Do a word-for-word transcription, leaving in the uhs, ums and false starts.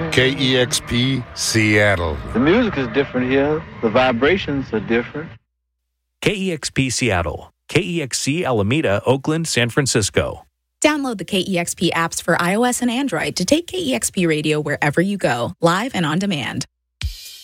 K E X P, Seattle. The music is different here. The vibrations are different. K E X P Seattle, K E X C Alameda, Oakland, San Francisco. Download the K E X P apps for iOS and Android to take K E X P radio wherever you go, live and on demand.